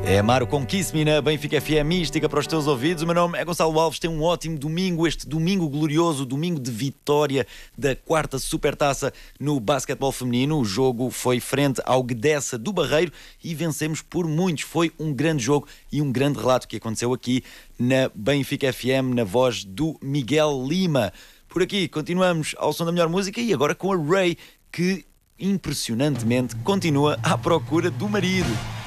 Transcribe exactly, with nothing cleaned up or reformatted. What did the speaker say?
É Amaro com Kiss Me na Benfica F M, mística para os teus ouvidos. O meu nome é Gonçalo Alves, tem um ótimo domingo, este domingo glorioso, domingo de vitória da quarta Supertaça no basquetebol feminino. O jogo foi frente ao Guedessa do Barreiro e vencemos por muitos. Foi um grande jogo e um grande relato que aconteceu aqui na Benfica F M, na voz do Miguel Lima. Por aqui continuamos ao som da melhor música e agora com a Ray, que impressionantemente continua à procura do marido.